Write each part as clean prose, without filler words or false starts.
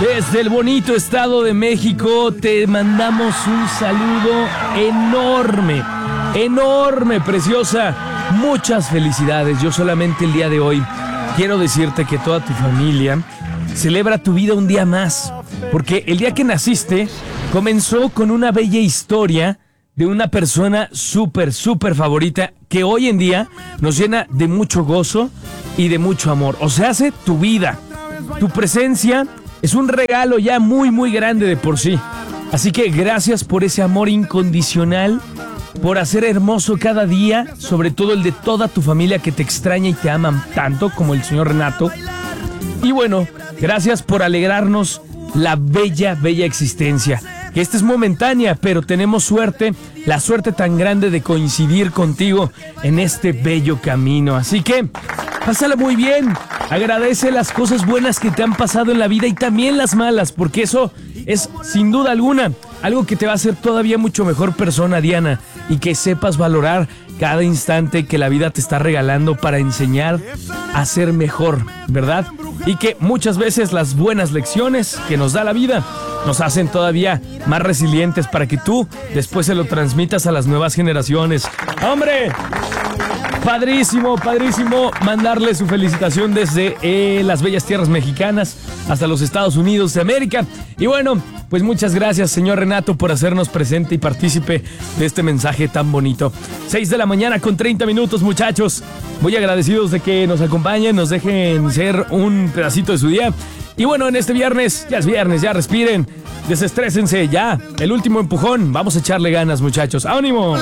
Desde el bonito Estado de México te mandamos un saludo enorme, enorme, preciosa. Muchas felicidades. Yo solamente el día de hoy quiero decirte que toda tu familia celebra tu vida un día más, porque el día que naciste comenzó con una bella historia de una persona súper favorita que hoy en día nos llena de mucho gozo y de mucho amor. O sea, hace tu vida, tu presencia es un regalo ya muy grande de por sí. Así que gracias por ese amor incondicional, por hacer hermoso cada día, sobre todo el de toda tu familia que te extraña y te aman tanto como el señor Renato. Y bueno, gracias por alegrarnos la bella existencia. Que esta es momentánea, pero tenemos suerte, la suerte tan grande de coincidir contigo en este bello camino. Así que pásala muy bien, agradece las cosas buenas que te han pasado en la vida y también las malas, porque eso es sin duda alguna algo que te va a hacer todavía mucho mejor persona, Diana, y que sepas valorar cada instante que la vida te está regalando para enseñar a ser mejor, ¿verdad? Y que muchas veces las buenas lecciones que nos da la vida nos hacen todavía más resilientes para que tú después se lo transmitas a las nuevas generaciones. ¡Hombre! Padrísimo mandarle su felicitación desde las bellas tierras mexicanas hasta los Estados Unidos de América. Y bueno, pues muchas gracias, señor Renato, por hacernos presente y partícipe de este mensaje tan bonito. 6:30 a.m, muchachos. Muy agradecidos de que nos acompañen, nos dejen ser un pedacito de su día. Y bueno, en este viernes, ya es viernes, ya respiren, desestrésense, ya, el último empujón, vamos a echarle ganas, muchachos. ¡Ánimo!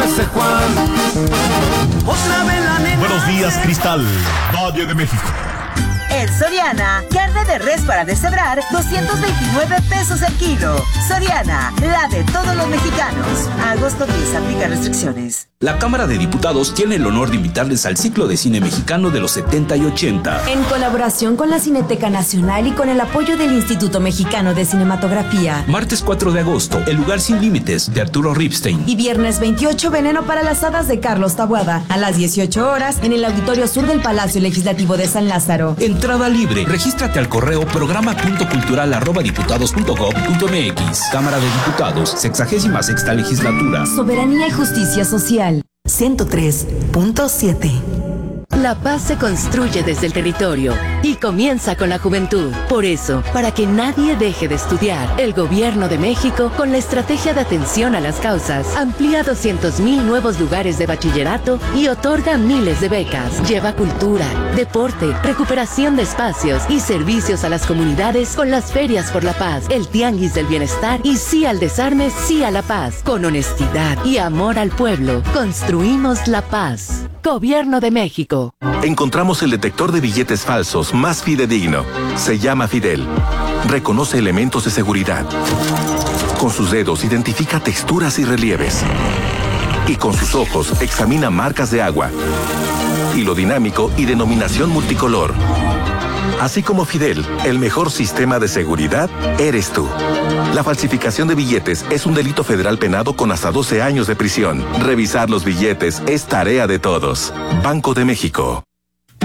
Buenos días, Cristal, Valle de México. En Soriana, carne de res para deshebrar, 229 pesos el kilo. Soriana, la de todos los mexicanos. A agosto 10, aplica restricciones. La Cámara de Diputados tiene el honor de invitarles al ciclo de cine mexicano de los 70 y 80. En colaboración con la Cineteca Nacional y con el apoyo del Instituto Mexicano de Cinematografía. Martes 4 de agosto, El lugar sin límites, de Arturo Ripstein. Y viernes 28, Veneno para las hadas, de Carlos Taboada. A las 18 horas, en el Auditorio Sur del Palacio Legislativo de San Lázaro. Entrada libre. Regístrate al correo programa.cultural@diputados.gov.mx. Cámara de Diputados, 66ª legislatura. Soberanía y justicia social. 103.7. La paz se construye desde el territorio y comienza con la juventud. Por eso, para que nadie deje de estudiar, el Gobierno de México, con la estrategia de atención a las causas, amplía 200,000 nuevos lugares de bachillerato y otorga miles de becas. Lleva cultura, deporte, recuperación de espacios y servicios a las comunidades con las ferias por la paz, el tianguis del bienestar y sí al desarme, sí a la paz. Con honestidad y amor al pueblo, construimos la paz. Gobierno de México. Encontramos el detector de billetes falsos más fidedigno. Se llama Fidel. Reconoce elementos de seguridad. Con sus dedos identifica texturas y relieves. Y con sus ojos examina marcas de agua, hilo dinámico y denominación multicolor. Así como Fidel, el mejor sistema de seguridad eres tú. La falsificación de billetes es un delito federal penado con hasta 12 años de prisión. Revisar los billetes es tarea de todos. Banco de México.